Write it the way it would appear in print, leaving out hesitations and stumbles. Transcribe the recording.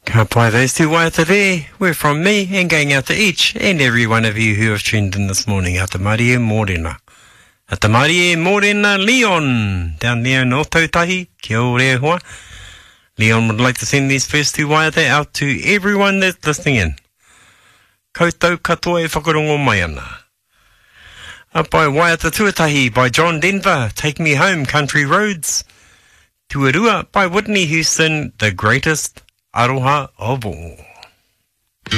Ka pai those two waiata there. We're from me and going out to each and every one of you who have tuned in this morning. Ata Marie Morena. Ata Marie Morena Leon. Down there in Otautahi. Kia ore hoa. Leon would like to send these first two waiata out to everyone that's listening in. Koutou katoa e whakarongo mai ana. By Waiata Tuatahi by John Denver, Take Me Home, Country Roads. Tuarua by Whitney Houston, The Greatest Aroha of All.